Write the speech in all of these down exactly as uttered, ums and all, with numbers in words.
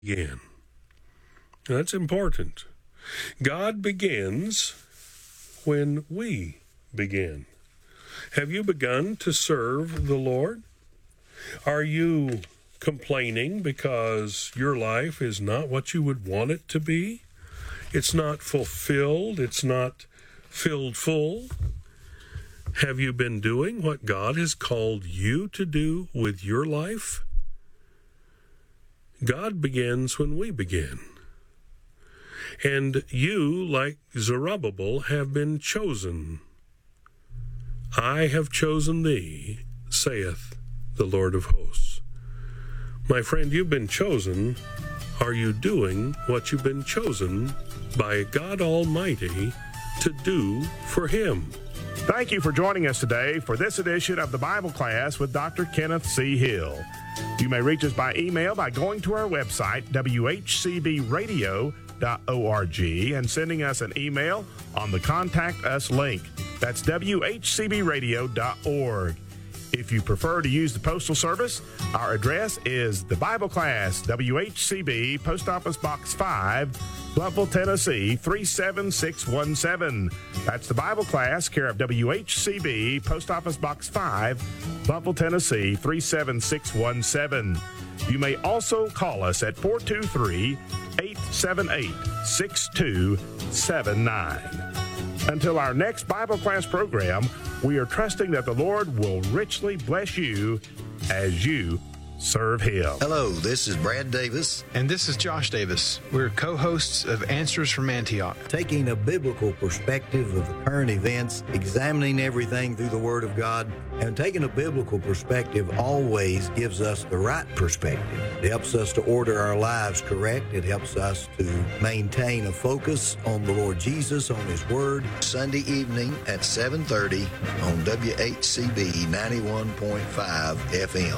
began. That's important. God begins when we begin. Have you begun to serve the Lord? Are you complaining because your life is not what you would want it to be? It's not fulfilled. It's not filled full. Have you been doing what God has called you to do with your life? God begins when we begin. And you, like Zerubbabel, have been chosen. I have chosen thee, saith the Lord of hosts. My friend, you've been chosen. Are you doing what you've been chosen by God Almighty to do for Him? Thank you for joining us today for this edition of the Bible Class with Doctor Kenneth C. Hill. You may reach us by email by going to our website, w h c b radio dot org, and sending us an email on the Contact Us link. That's w h c b radio dot org. If you prefer to use the Postal Service, our address is the Bible Class, W H C B, Post Office Box five, Blountville, Tennessee, three seven six one seven. That's the Bible Class, care of W H C B, Post Office Box five, Blountville, Tennessee, three seven six one seven. You may also call us at four two three, eight seven eight, six two seven nine. Until our next Bible Class program, we are trusting that the Lord will richly bless you as you serve Him. Hello, this is Brad Davis. And this is Josh Davis. We're co-hosts of Answers from Antioch. Taking a biblical perspective of the current events, examining everything through the Word of God, and taking a biblical perspective always gives us the right perspective. It helps us to order our lives correct. It helps us to maintain a focus on the Lord Jesus, on His Word. Sunday evening at seven thirty on W H C B ninety-one point five F M.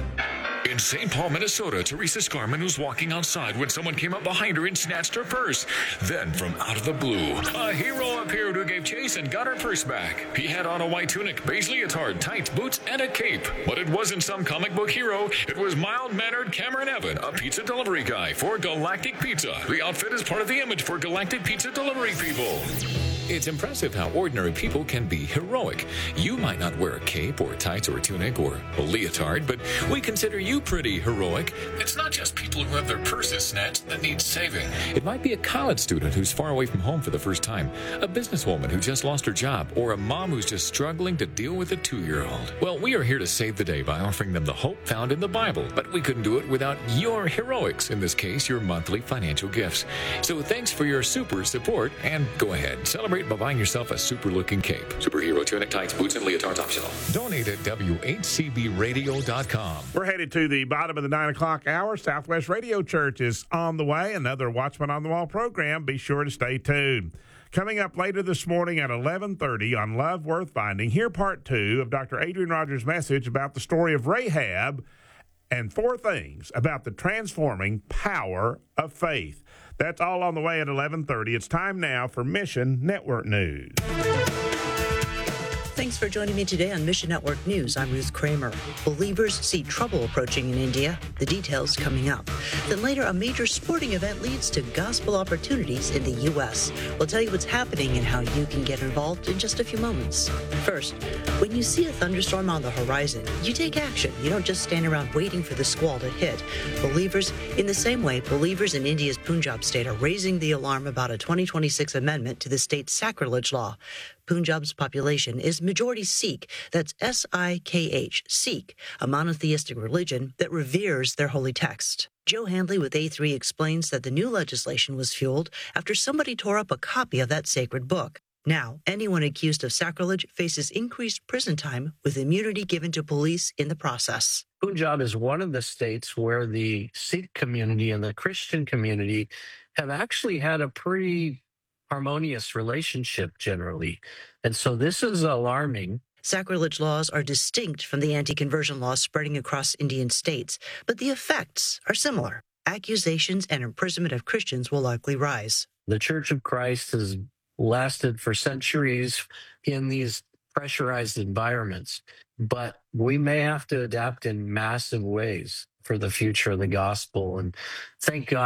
In Saint Paul, Minnesota, Teresa Scarman was walking outside when someone came up behind her and snatched her purse. Then, from out of the blue, a hero appeared who gave chase and got her purse back. He had on a white tunic, beige leotard, tights, boots, and a cape. But it wasn't some comic book hero. It was mild-mannered Cameron Evan, a pizza delivery guy for Galactic Pizza. The outfit is part of the image for Galactic Pizza delivery people. It's impressive how ordinary people can be heroic. You might not wear a cape or tights or a tunic or a leotard, but we consider you pretty heroic. It's not just people who have their purses snatched that need saving. It might be a college student who's far away from home for the first time, a businesswoman who just lost her job, or a mom who's just struggling to deal with a two-year-old. Well, we are here to save the day by offering them the hope found in the Bible, but we couldn't do it without your heroics, in this case, your monthly financial gifts. So thanks for your super support, and go ahead, celebrate by buying yourself a super-looking cape. Superhero tunic, tights, boots, and leotards optional. Donate at w h c b radio dot com. We're headed to the bottom of the nine o'clock hour. Southwest Radio Church is on the way. Another Watchman on the Wall program. Be sure to stay tuned. Coming up later this morning at eleven thirty on Love Worth Finding, hear part two of Doctor Adrian Rogers' message about the story of Rahab and four things about the transforming power of faith. That's all on the way at eleven thirty. It's time now for Mission Network News. Thanks for joining me today on Mission Network News. I'm Ruth Kramer. Believers see trouble approaching in India. The details coming up. Then later, a major sporting event leads to gospel opportunities in the U S. We'll tell you what's happening and how you can get involved in just a few moments. First, when you see a thunderstorm on the horizon, you take action. You don't just stand around waiting for the squall to hit. Believers, in the same way, believers in India's Punjab state are raising the alarm about a twenty twenty-six amendment to the state's sacrilege law. Punjab's population is majority Sikh. That's S I K H, Sikh, a monotheistic religion that reveres their holy text. Joe Handley with A three explains that the new legislation was fueled after somebody tore up a copy of that sacred book. Now, anyone accused of sacrilege faces increased prison time with immunity given to police in the process. Punjab is one of the states where the Sikh community and the Christian community have actually had a pretty harmonious relationship generally. And so this is alarming. Sacrilege laws are distinct from the anti-conversion laws spreading across Indian states, but the effects are similar. Accusations and imprisonment of Christians will likely rise. The Church of Christ has lasted for centuries in these pressurized environments, but we may have to adapt in massive ways. for the future of the gospel. And thank God